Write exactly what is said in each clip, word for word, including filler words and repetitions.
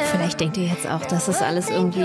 Vielleicht denkt ihr jetzt auch, das ist alles irgendwie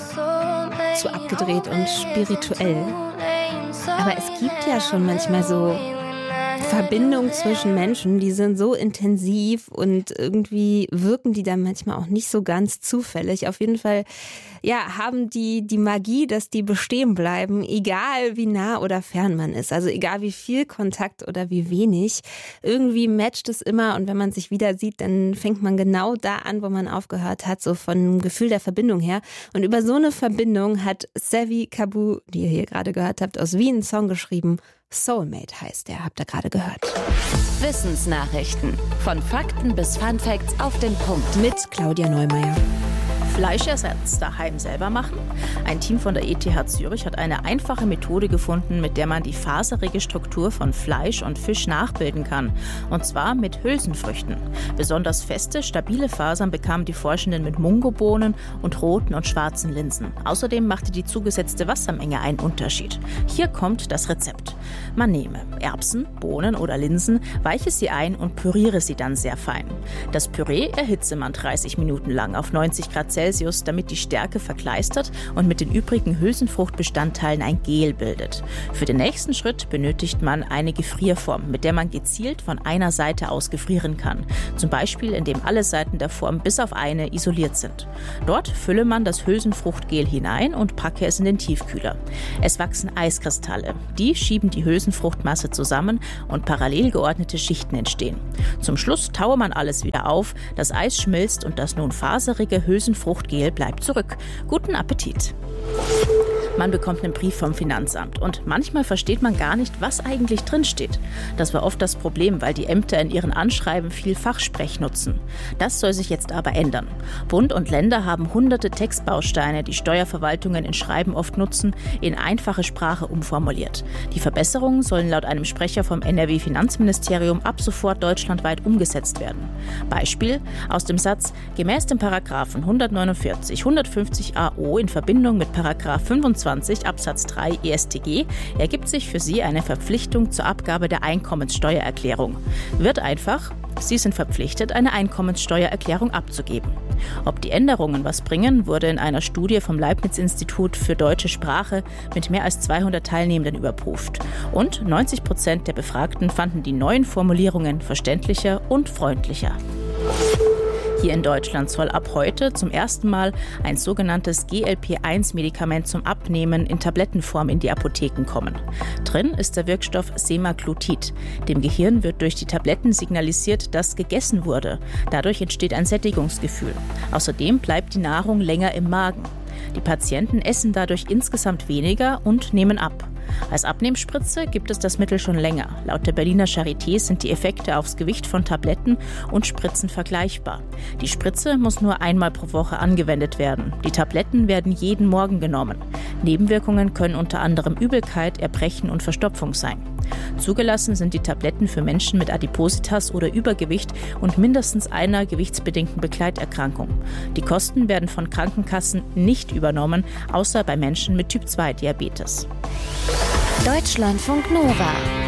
zu abgedreht und spirituell. Aber es gibt ja schon manchmal so Verbindungen zwischen Menschen, die sind so intensiv und irgendwie wirken die dann manchmal auch nicht so ganz zufällig. Auf jeden Fall, ja, haben die die Magie, dass die bestehen bleiben, egal wie nah oder fern man ist. Also egal wie viel Kontakt oder wie wenig. Irgendwie matcht es immer und wenn man sich wieder sieht, dann fängt man genau da an, wo man aufgehört hat, so von Gefühl der Verbindung her. Und über so eine Verbindung hat Sevi Kabu, die ihr hier gerade gehört habt, aus Wien einen Song geschrieben. Soulmate heißt der, habt ihr gerade gehört. Wissensnachrichten. Von Fakten bis Funfacts auf den Punkt. Mit Claudia Neumeier. Fleischersatz daheim selber machen? Ein Team von der E T H Zürich hat eine einfache Methode gefunden, mit der man die faserige Struktur von Fleisch und Fisch nachbilden kann. Und zwar mit Hülsenfrüchten. Besonders feste, stabile Fasern bekamen die Forschenden mit Mungobohnen und roten und schwarzen Linsen. Außerdem machte die zugesetzte Wassermenge einen Unterschied. Hier kommt das Rezept. Man nehme Erbsen, Bohnen oder Linsen, weiche sie ein und püriere sie dann sehr fein. Das Püree erhitze man dreißig Minuten lang auf neunzig Grad Celsius, damit die Stärke verkleistert und mit den übrigen Hülsenfruchtbestandteilen ein Gel bildet. Für den nächsten Schritt benötigt man eine Gefrierform, mit der man gezielt von einer Seite aus gefrieren kann. Zum Beispiel, indem alle Seiten der Form bis auf eine isoliert sind. Dort fülle man das Hülsenfruchtgel hinein und packe es in den Tiefkühler. Es wachsen Eiskristalle. Die schieben die Hülsenfruchtmasse zusammen und parallel geordnete Schichten entstehen. Zum Schluss taue man alles wieder auf, das Eis schmilzt und das nun faserige Hülsenfruchtgel bleibt zurück. Guten Appetit! Man bekommt einen Brief vom Finanzamt und manchmal versteht man gar nicht, was eigentlich drinsteht. Das war oft das Problem, weil die Ämter in ihren Anschreiben viel Fachsprech nutzen. Das soll sich jetzt aber ändern. Bund und Länder haben hunderte Textbausteine, die Steuerverwaltungen in Schreiben oft nutzen, in einfache Sprache umformuliert. Die Verbesserungen sollen laut einem Sprecher vom N R W-Finanzministerium ab sofort deutschlandweit umgesetzt werden. Beispiel aus dem Satz: Gemäß dem Paragraphen hundertneunundvierzig, hundertfünfzig a o in Verbindung mit Paragraph fünfundzwanzig Absatz drei E S t G ergibt sich für Sie eine Verpflichtung zur Abgabe der Einkommenssteuererklärung. Wird einfach: Sie sind verpflichtet, eine Einkommenssteuererklärung abzugeben. Ob die Änderungen was bringen, wurde in einer Studie vom Leibniz-Institut für deutsche Sprache mit mehr als zweihundert Teilnehmenden überprüft. Und neunzig Prozent der Befragten fanden die neuen Formulierungen verständlicher und freundlicher. Hier in Deutschland soll ab heute zum ersten Mal ein sogenanntes G L P eins Medikament zum Abnehmen in Tablettenform in die Apotheken kommen. Drin ist der Wirkstoff Semaglutid. Dem Gehirn wird durch die Tabletten signalisiert, dass gegessen wurde. Dadurch entsteht ein Sättigungsgefühl. Außerdem bleibt die Nahrung länger im Magen. Die Patienten essen dadurch insgesamt weniger und nehmen ab. Als Abnehmspritze gibt es das Mittel schon länger. Laut der Berliner Charité sind die Effekte aufs Gewicht von Tabletten und Spritzen vergleichbar. Die Spritze muss nur einmal pro Woche angewendet werden. Die Tabletten werden jeden Morgen genommen. Nebenwirkungen können unter anderem Übelkeit, Erbrechen und Verstopfung sein. Zugelassen sind die Tabletten für Menschen mit Adipositas oder Übergewicht und mindestens einer gewichtsbedingten Begleiterkrankung. Die Kosten werden von Krankenkassen nicht übernommen, außer bei Menschen mit Typ zwei Diabetes. Deutschlandfunk Nova.